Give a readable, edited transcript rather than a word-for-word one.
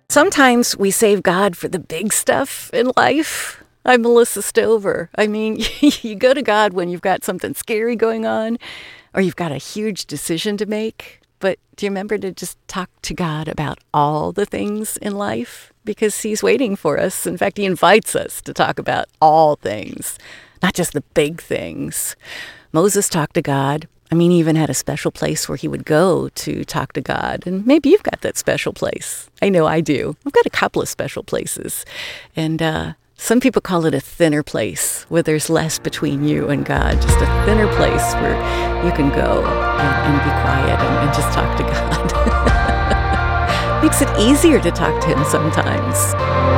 Sometimes we save God for the big stuff in life. I'm Melissa Stover. I mean, you go to God when you've got something scary going on or you've got a huge decision to make. But do you remember to just talk to God about all the things in life? Because He's waiting for us. In fact, He invites us to talk about all things, not just the big things. Moses talked to God. I mean, he even had a special place where he would go to talk to God. And maybe you've got that special place. I know I do. I've got a couple of special places. And some people call it a thinner place, where there's less between you and God. Just a thinner place where you can go and be quiet and just talk to God. Makes it easier to talk to Him sometimes.